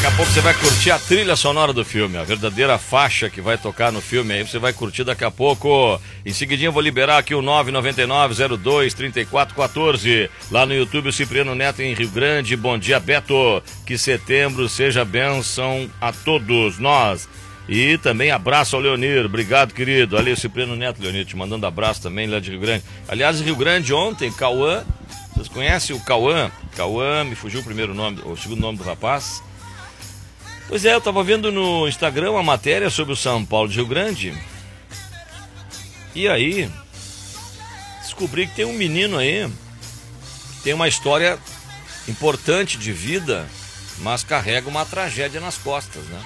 Daqui a pouco você vai curtir a trilha sonora do filme, a verdadeira faixa que vai tocar no filme, aí você vai curtir daqui a pouco. Em seguidinho eu vou liberar aqui o 999-02-3414, lá no YouTube, o Cipriano Neto em Rio Grande. Bom dia, Beto, que setembro seja bênção a todos nós. E também abraço ao Leonir, obrigado, querido. Ali o Cipriano Neto, Leonir, te mandando abraço também lá de Rio Grande. Aliás, em Rio Grande ontem, Cauã, vocês conhecem o Cauã? Cauã, me fugiu o primeiro nome, o segundo nome do rapaz. Pois é, eu tava vendo no Instagram uma matéria sobre o São Paulo de Rio Grande. E aí, descobri que tem um menino aí, que tem uma história importante de vida, mas carrega uma tragédia nas costas, né?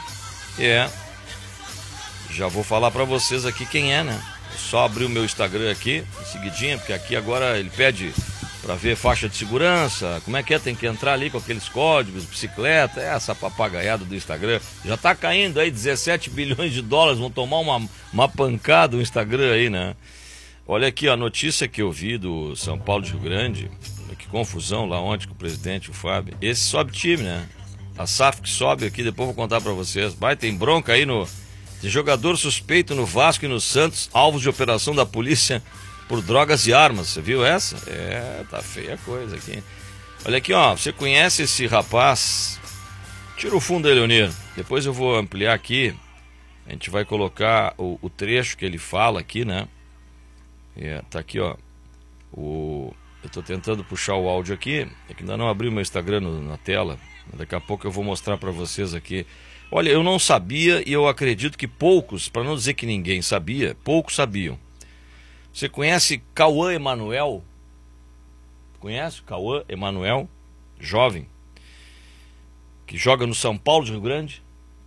Já vou falar pra vocês aqui quem é, né? É só abrir o meu Instagram aqui, em seguidinha, porque aqui agora ele pede pra ver faixa de segurança, como é que é, tem que entrar ali com aqueles códigos, bicicleta, essa papagaiada do Instagram. Já tá caindo aí, 17 bilhões de dólares, vão tomar uma pancada o Instagram aí, né? Olha aqui a notícia que eu vi do São Paulo de Rio Grande, que confusão lá ontem com o presidente, o Fábio. Esse sobe time, né? A SAF que sobe aqui, depois vou contar pra vocês. Vai, tem bronca aí no... Tem jogador suspeito no Vasco e no Santos, alvos de operação da polícia por drogas e armas, você viu essa? Tá feia a coisa aqui. Olha aqui, ó, você conhece esse rapaz? Tira o fundo aí, Leonir. Depois eu vou ampliar aqui. A gente vai colocar o trecho que ele fala aqui, né? Tá aqui, ó. Eu tô tentando puxar o áudio aqui. É que ainda não abri o meu Instagram na tela. Daqui a pouco eu vou mostrar pra vocês aqui. Olha, eu não sabia e eu acredito que poucos, pra não dizer que ninguém sabia, poucos sabiam. Você conhece Cauã Emanuel? Conhece Cauã Emanuel? Jovem. Que joga no São Paulo de Rio Grande.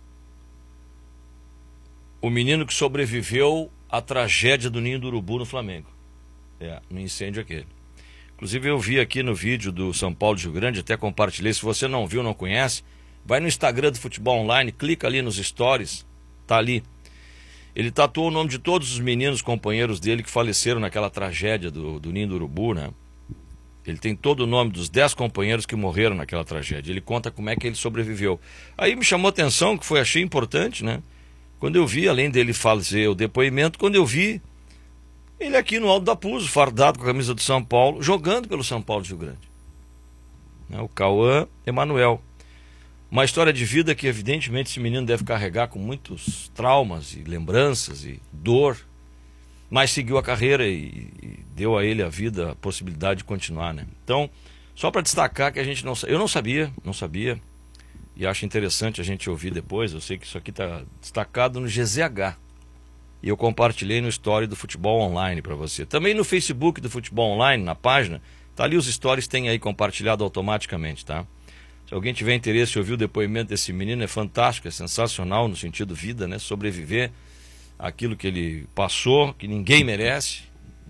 O menino que sobreviveu à tragédia do Ninho do Urubu no Flamengo. No incêndio aquele. Inclusive eu vi aqui no vídeo do São Paulo de Rio Grande, até compartilhei. Se você não viu, não conhece, vai no Instagram do Futebol Online, clica ali nos stories, tá ali. Ele tatuou o nome de todos os meninos companheiros dele que faleceram naquela tragédia do Ninho do Urubu, né? Ele tem todo o nome dos 10 companheiros que morreram naquela tragédia. Ele conta como é que ele sobreviveu. Aí me chamou a atenção, que achei importante, né? Quando eu vi, além dele fazer o depoimento, quando eu vi ele aqui no Alto da Puso, fardado com a camisa do São Paulo, jogando pelo São Paulo de Rio Grande. O Cauã Emanuel. Uma história de vida que, evidentemente, esse menino deve carregar com muitos traumas e lembranças e dor, mas seguiu a carreira e deu a ele a vida, a possibilidade de continuar, né? Então, só para destacar que a gente eu não sabia, e acho interessante a gente ouvir depois. Eu sei que isso aqui está destacado no GZH, e eu compartilhei no story do Futebol Online para você. Também no Facebook do Futebol Online, na página, tá ali os stories, tem aí compartilhado automaticamente, tá? Se alguém tiver interesse em ouvir o depoimento desse menino, é fantástico, é sensacional no sentido vida, né? Sobreviver àquilo que ele passou, que ninguém merece,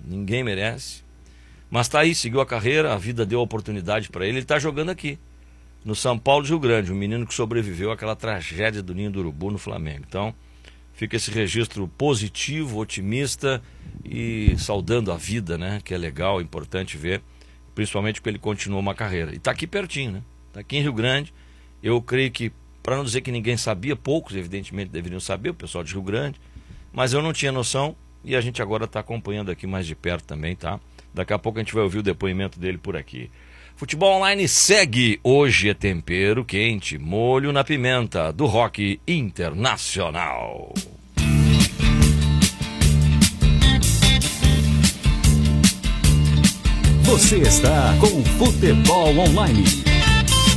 mas tá aí, seguiu a carreira, a vida deu a oportunidade para ele tá jogando aqui, no São Paulo de Rio Grande, um menino que sobreviveu àquela tragédia do Ninho do Urubu no Flamengo. Então, fica esse registro positivo, otimista e saudando a vida, né? Que é legal, importante ver, principalmente porque ele continuou uma carreira. E tá aqui pertinho, né? Tá aqui em Rio Grande. Eu creio que, para não dizer que ninguém sabia, poucos evidentemente deveriam saber, o pessoal de Rio Grande, mas eu não tinha noção e a gente agora está acompanhando aqui mais de perto também, tá? Daqui a pouco a gente vai ouvir o depoimento dele por aqui. Futebol Online segue. Hoje é tempero quente, molho na pimenta, do Rock Internacional. Você está com Futebol Online.